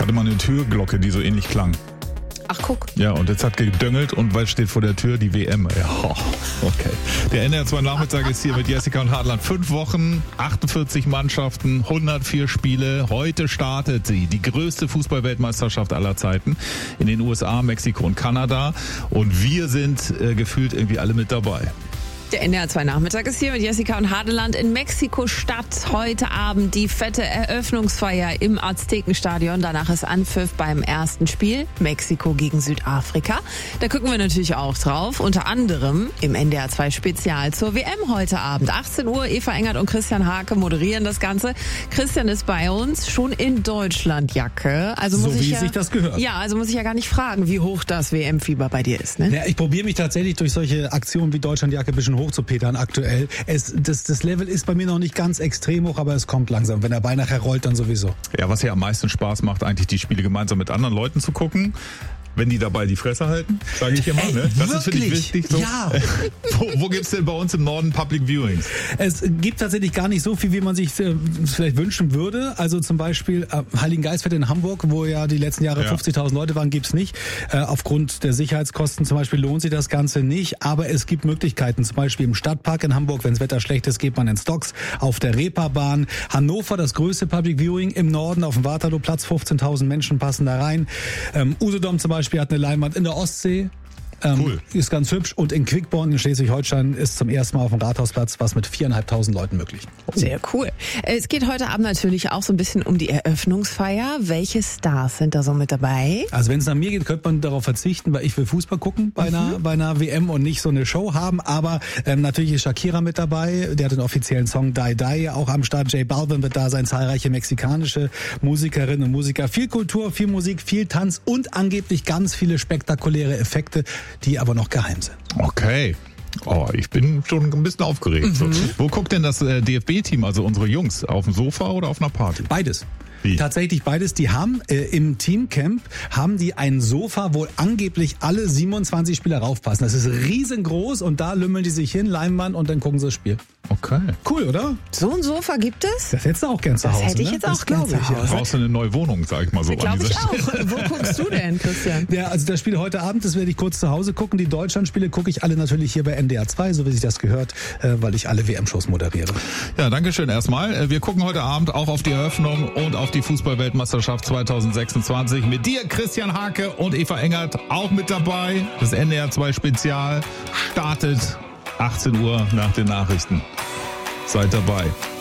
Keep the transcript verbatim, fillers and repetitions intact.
hatte mal eine Türglocke, die so ähnlich klang. Ach, guck. Ja, und jetzt hat gedöngelt und weil steht vor der Tür die W M. Ja, okay. Der N D R zwei Nachmittag ist hier mit Jessica und Hartland. Fünf Wochen, achtundvierzig Mannschaften, hundertvier Spiele. Heute startet sie, die größte Fußball-Weltmeisterschaft aller Zeiten in den U S A, Mexiko und Kanada. Und wir sind äh, gefühlt irgendwie alle mit dabei. Der N D R zwei Nachmittag ist hier mit Jessica und Hardeland in Mexiko-Stadt. Heute Abend die fette Eröffnungsfeier im Aztekenstadion. Danach ist Anpfiff beim ersten Spiel, Mexiko gegen Südafrika. Da gucken wir natürlich auch drauf. Unter anderem im N D R zwei Spezial zur W M heute Abend. achtzehn Uhr, Eva Engert und Christian Hake moderieren das Ganze. Christian ist bei uns, schon in Deutschlandjacke. Also muss so ich wie ja, sich das gehört. Ja, also muss ich ja gar nicht fragen, wie hoch das W M-Fieber bei dir ist. Ne? Ja, ich probiere mich tatsächlich durch solche Aktionen wie Deutschlandjacke ein bisschen hochzupetern aktuell. Es, das, das Level ist bei mir noch nicht ganz extrem hoch, aber es kommt langsam. Wenn der Ball nachher rollt, dann sowieso. Ja, was ja am meisten Spaß macht, eigentlich die Spiele gemeinsam mit anderen Leuten zu gucken. Wenn die dabei die Fresse halten, sage ich immer. Ne? Das ist, finde ich, wichtig. So. Ja. wo wo gibt es denn bei uns im Norden Public Viewings? Es gibt tatsächlich gar nicht so viel, wie man sich äh, vielleicht wünschen würde. Also zum Beispiel äh, Heiligengeistfeld in Hamburg, wo ja die letzten Jahre Ja. fünfzigtausend Leute waren, gibt's nicht. Äh, aufgrund der Sicherheitskosten zum Beispiel lohnt sich das Ganze nicht. Aber es gibt Möglichkeiten. Zum Beispiel im Stadtpark in Hamburg, wenn das Wetter schlecht ist, geht man in Stocks, auf der Reeperbahn. Hannover, das größte Public Viewing im Norden, auf dem Waterloo-Platz, fünfzehntausend Menschen passen da rein. Ähm, Usedom zum Beispiel hat eine Leinwand in der Ostsee. Ähm, Cool. Ist ganz hübsch. Und in Quickborn in Schleswig-Holstein ist zum ersten Mal auf dem Rathausplatz was mit viereinhalbtausend Leuten möglich. Sehr cool. Es geht heute Abend natürlich auch so ein bisschen um die Eröffnungsfeier. Welche Stars sind da so mit dabei? Also wenn es nach mir geht, könnte man darauf verzichten, weil ich will Fußball gucken bei einer, bei einer W M und nicht so eine Show haben. Aber ähm, natürlich ist Shakira mit dabei. Der hat den offiziellen Song Die Die auch am Start. J Balvin wird da sein, zahlreiche mexikanische Musikerinnen und Musiker. Viel Kultur, viel Musik, viel Tanz und angeblich ganz viele spektakuläre Effekte, die aber noch geheim sind. Okay. Oh, ich bin schon ein bisschen aufgeregt. Mhm. So. Wo guckt denn das äh, D F B-Team, also unsere Jungs, auf dem Sofa oder auf einer Party? Beides. Wie? Tatsächlich beides. Die haben äh, im Teamcamp haben die ein Sofa, wo angeblich alle siebenundzwanzig Spieler raufpassen. Das ist riesengroß und da lümmeln die sich hin, Leinwand und dann gucken sie das Spiel. Okay. Cool, oder? So ein Sofa gibt es? Das hättest du auch gern zu Das Hause. hätte ich ne? jetzt Das auch gern glaub zu ich, ja. Hause. Brauchst du eine neue Wohnung, sag ich mal so. an Glaube dieser ich auch. Stelle. Wo guckst du denn, Christian? Ja, also das Spiel heute Abend, das werde ich kurz zu Hause gucken. Die Deutschlandspiele gucke ich alle natürlich hier bei N D R zwei, so wie sich das gehört, äh, weil ich alle W M-Shows moderiere. Ja, danke schön erstmal. Äh, Wir gucken heute Abend auch auf die Eröffnung und auf die Fußball-Weltmeisterschaft zweitausendsechsundzwanzig mit dir, Christian Hake und Eva Engert, auch mit dabei. Das N D R zwei Spezial startet achtzehn Uhr nach den Nachrichten. Seid dabei.